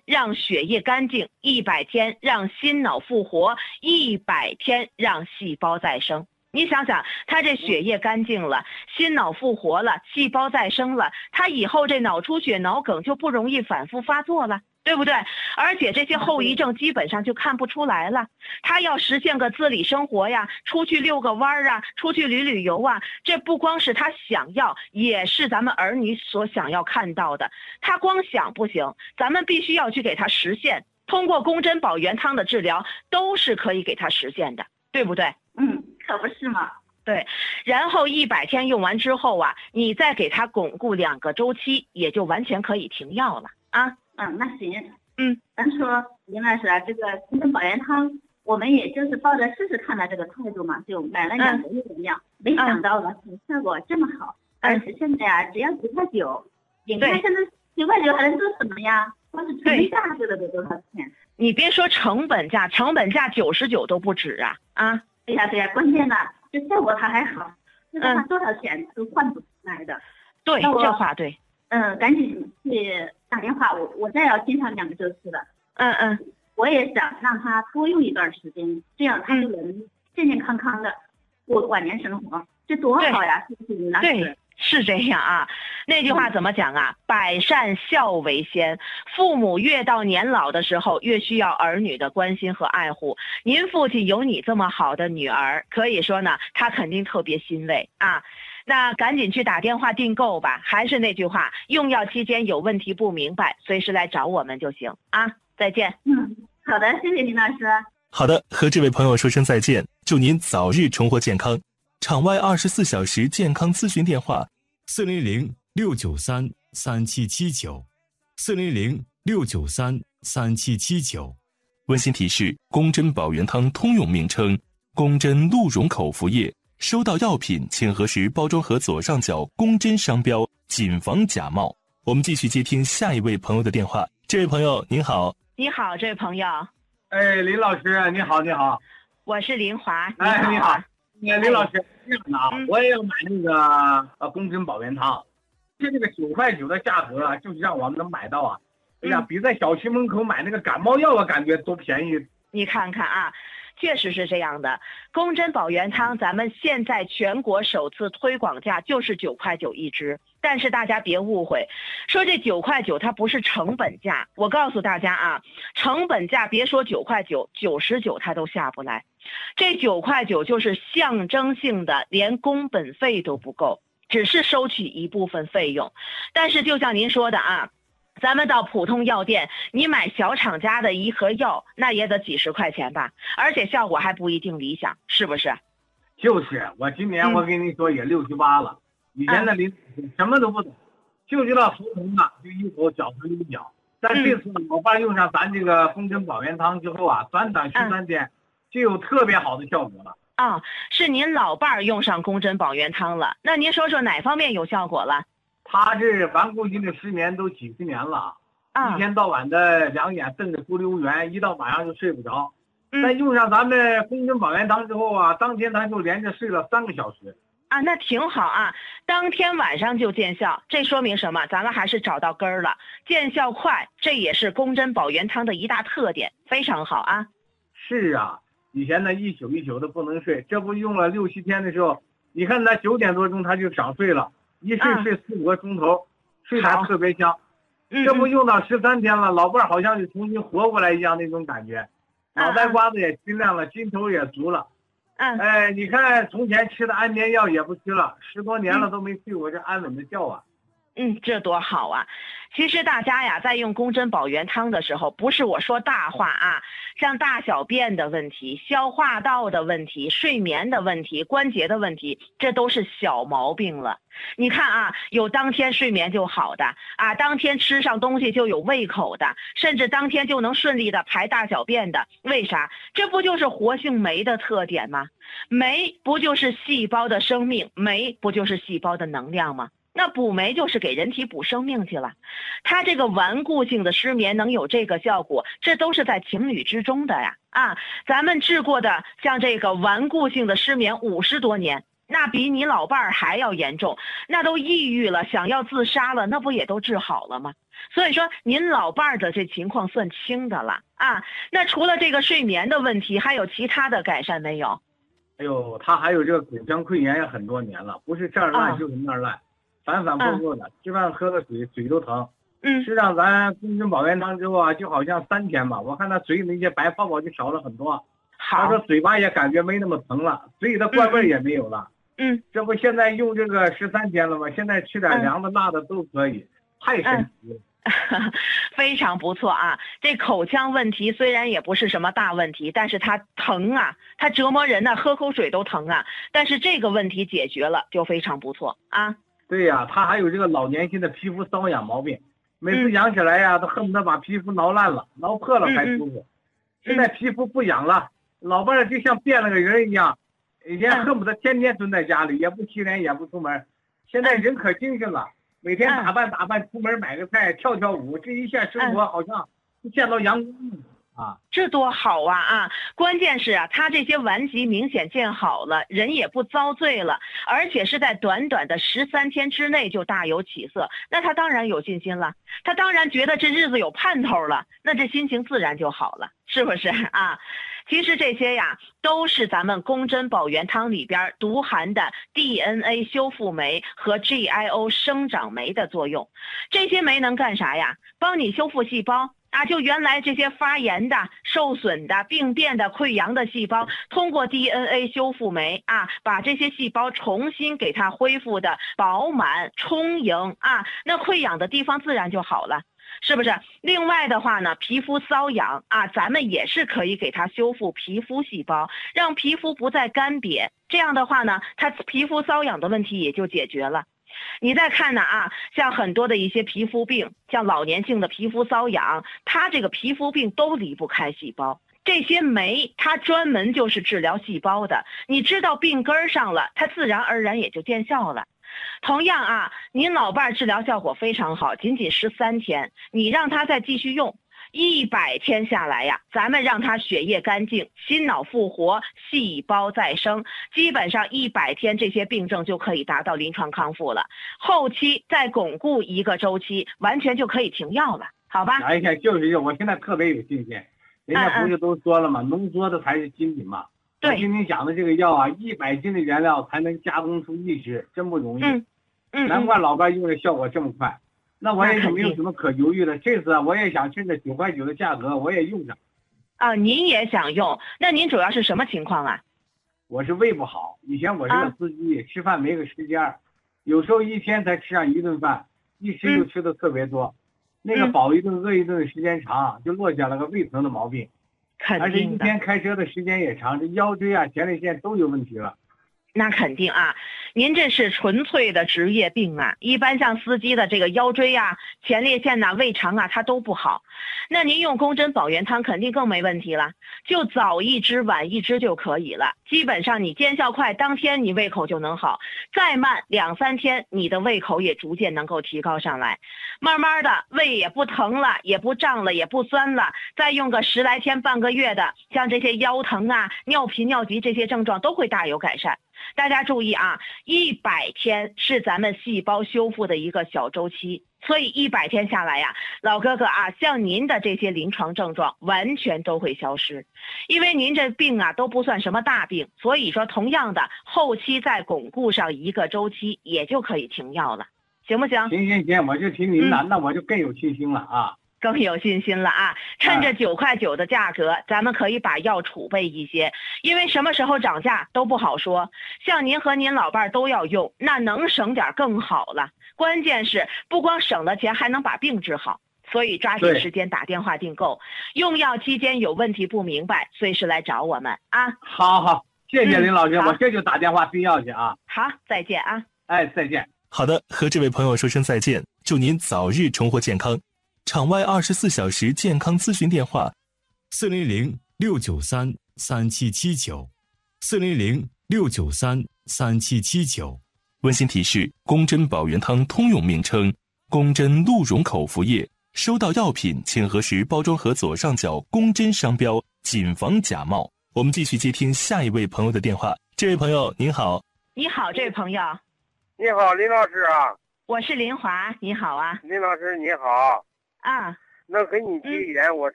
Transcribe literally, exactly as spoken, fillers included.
让血液干净，一百天让心脑复活，一百天让细胞再生。你想想，他这血液干净了，心脑复活了，细胞再生了，他以后这脑出血、脑梗就不容易反复发作了，对不对？而且这些后遗症基本上就看不出来了。他要实现个自理生活呀，出去遛个弯啊，出去旅旅游啊，这不光是他想要，也是咱们儿女所想要看到的。他光想不行，咱们必须要去给他实现。通过宫贞保元汤的治疗，都是可以给他实现的，对不对？ 嗯，可不是嘛。 对，然后一百天用完之后啊，你再给他巩固两个周期，也就完全可以停药了啊。 嗯，那行。 嗯， 咱说林老师啊，这个宫贞保元汤，我们也就是抱着试试看的这个态度嘛，就买了两个月的量，嗯、没想到的效果这么好，嗯、而且现在啊，只要九块九，你看现在九块九还能做什么呀？光是成本价这个得多少钱？ 你别说成本价，成本价九十九都不止啊啊！ 对呀对呀，关键呢，这效果它还好，这个话多少钱都换不出来的。 对，这话对。 嗯，赶紧去打电话，我我再要经常两个周期了。 嗯嗯， 我也想让他多用一段时间，这样他就能健健康康的过晚年生活，这多好呀！是不是？ 对，是这样啊。那句话怎么讲啊？百善孝为先，父母越到年老的时候，越需要儿女的关心和爱护。您父亲有你这么好的女儿，可以说呢，他肯定特别欣慰啊。那赶紧去打电话订购吧。还是那句话，用药期间有问题不明白，随时来找我们就行啊。再见。 嗯，好的，谢谢林老师。 好的，和这位朋友说声再见，祝您早日重获健康。场外二十四小时健康咨询电话： 四零零六九三三七七九，四零零六九三三七七九。 温馨提示：宫贞保元汤通用名称：宫贞鹿茸口服液。收到药品请核实包装盒左上角宫贞商标，谨防假冒。我们继续接听下一位朋友的电话。这位朋友您好。 你好，这位朋友。 哎，林老师你好，你好。 我是林华。 哎，你好。哎，林老师，这样的啊，嗯、我也要买那个呃宫贞保元汤。这这个九块九的价格啊，就是让我们能买到啊。哎呀，嗯、比在小区门口买那个感冒药，我感觉多便宜。 你看看啊。确实是这样的，宫贞保元汤咱们现在全国首次推广价就是九块九一支，但是大家别误会，说这九块九它不是成本价，我告诉大家啊，成本价别说九块九，九十九它都下不来，这九块九就是象征性的，连工本费都不够，只是收取一部分费用，但是就像您说的啊。咱们到普通药店，你买小厂家的一盒药，那也得几十块钱吧，而且效果还不一定理想，是不是？ 就是我今年我跟你说也六十八了，嗯、以前的林什么都不懂，就知道头疼了就一口饺子一脚。但这次我爸用上咱这个宫贞保元汤之后啊，短短十三天就有特别好的效果了。 啊、哦，是您老伴儿用上宫贞保元汤了，那您说说哪方面有效果了？ 他这顽固性的失眠都几十年了， 啊、 一天到晚的两眼瞪着咕溜圆，一到晚上就睡不着。 嗯、 但用上咱们宫贞保元汤之后啊，当天他就连着睡了三个小时。 啊，那挺好啊，当天晚上就见效，这说明什么？咱们还是找到根儿了，见效快，这也是宫贞保元汤的一大特点，非常好啊。 是啊，以前呢一宿一宿的不能睡，这不用了六七天的时候，你看他九点多钟他就想睡了。一睡睡四五个钟头，啊、睡得特别香。这不用到十三天了，老伴儿好像是重新活过来一样那种感觉，脑袋瓜子也清亮了，劲头也足了。 嗯， 哎，你看从前吃的安眠药也不吃了，十多年了都没睡过这安稳的觉啊。 嗯，这多好啊！其实大家呀，在用宫贞保元汤的时候，不是我说大话啊，像大小便的问题、消化道的问题、睡眠的问题、关节的问题，这都是小毛病了。你看啊，有当天睡眠就好的啊，当天吃上东西就有胃口的，甚至当天就能顺利的排大小便的，为啥？这不就是活性酶的特点吗？酶不就是细胞的生命，酶不就是细胞的能量吗？那补酶就是给人体补生命去了，它这个顽固性的失眠能有这个效果，这都是在情理之中的呀！啊，咱们治过的像这个顽固性的失眠五十多年， 那比你老伴儿还要严重，那都抑郁了，想要自杀了，那不也都治好了吗？所以说您老伴儿的这情况算轻的了啊。那除了这个睡眠的问题，还有其他的改善没有？ 哎呦，他还有这个口腔溃炎也很多年了，不是这儿烂、 哦、 就是那儿烂，反反复复的，嗯、吃饭喝个水嘴都疼。 嗯， 吃上咱公针保元汤之后啊，就好像三天吧，我看他嘴里那些白泡泡就少了很多。他说嘴巴也感觉没那么疼了，嘴里的怪味也没有了。 嗯， 这不现在用这个十三天了吗？现在吃点凉的、辣的都可以，太神奇了。 嗯非常不错啊！这口腔问题虽然也不是什么大问题，但是它疼啊，它折磨人呐、啊，喝口水都疼啊。但是这个问题解决了就非常不错啊。 对呀、啊，他还有这个老年性的皮肤瘙痒毛病，每次痒起来呀、啊，都恨不得把皮肤挠烂了、挠破了才舒服。嗯嗯、现在皮肤不痒了，老伴儿就像变了个人一样，以前恨不得天天蹲在家里，也不洗脸，也不出门，现在人可精神了。每天打扮打扮，出门买个菜，跳跳舞，这一下生活好像见到阳光啊！ 这多好啊啊！关键是啊，他这些顽疾明显见好了，人也不遭罪了，而且是在短短的十三天之内就大有起色，那他当然有信心了，他当然觉得这日子有盼头了，那这心情自然就好了，是不是啊？其实这些呀，都是咱们公针保元汤里边独含的 D N A 修复酶和 G I O 生长酶的作用。这些酶能干啥呀？帮你修复细胞啊，就原来这些发炎的、受损的、病变的、溃疡的细胞，通过 D N A 修复酶啊，把这些细胞重新给它恢复的饱满、充盈啊，那溃疡的地方自然就好了。是不是？另外的话呢，皮肤瘙痒啊，咱们也是可以给它修复皮肤细胞，让皮肤不再干瘪。这样的话呢，它皮肤瘙痒的问题也就解决了。你再看呢啊，像很多的一些皮肤病，像老年性的皮肤瘙痒，它这个皮肤病都离不开细胞。这些酶它专门就是治疗细胞的，你知道病根上了，它自然而然也就见效了。同样啊，您老伴治疗效果非常好，仅仅十三天，你让他再继续用，一百天下来呀，咱们让他血液干净，心脑复活，细胞再生，基本上一百天这些病症就可以达到临床康复了。后期再巩固一个周期，完全就可以停药了，好吧？ 哎呀，就是，我现在特别有信心。人家不是都说了吗？嗯嗯浓缩的才是精品嘛。 对， 我听您讲的这个药啊，一百斤的原料才能加工出一支，真不容易。 嗯嗯， 难怪老伴用的效果这么快。那我也就没有什么可犹豫的。这次啊，我也想趁着九块九的价格，我也用上。 啊，您也想用？那您主要是什么情况啊？ 我是胃不好，以前我是个司机，啊、吃饭没个时间，有时候一天才吃上一顿饭，一吃就吃的特别多，嗯、那个饱一顿饿一顿的时间长，就落下了个胃疼的毛病。而且一天开车的时间也长，这腰椎啊、前列腺都有问题了。 那肯定啊，您这是纯粹的职业病啊！一般像司机的这个腰椎啊、前列腺呐、啊、胃肠啊，它都不好。那您用公针保元汤肯定更没问题了，就早一支晚一支就可以了。基本上你见效快，当天你胃口就能好，再慢两三天，你的胃口也逐渐能够提高上来。慢慢的，胃也不疼了，也不胀了，也不酸了。再用个十来天、半个月的，像这些腰疼啊、尿频、尿急这些症状都会大有改善。大家注意啊，一百天是咱们细胞修复的一个小周期，所以一百天下来呀，老哥哥啊，像您的这些临床症状完全都会消失，因为您这病啊都不算什么大病，所以说同样的后期再巩固上一个周期，也就可以停药了，行不行？ 行行行，我就听您的，嗯、那我就更有信心了啊。 更有信心了啊！趁着九块九的价格，咱们可以把药储备一些，因为什么时候涨价都不好说。像您和您老伴都要用，那能省点更好了。关键是不光省了钱，还能把病治好。所以抓紧时间打电话订购。用药期间有问题不明白，随时来找我们啊！ 好好，谢谢林老师，嗯、我这就打电话订药去啊！ 好，再见啊！ 哎，再见。 好的，和这位朋友说声再见，祝您早日重获健康。场外二十四小时健康咨询电话： 四零零六九三三七七九，四零零六九三三七七九。 温馨提示：公针保元汤通用名称：公针鹿茸口服液。收到药品请核实包装盒左上角公针商标，谨防假冒。我们继续接听下一位朋友的电话。这位朋友您好。 你好，这位朋友。 你好，林老师啊。 我是林华，你好啊。 林老师你好。 啊。 能跟你结缘，嗯、我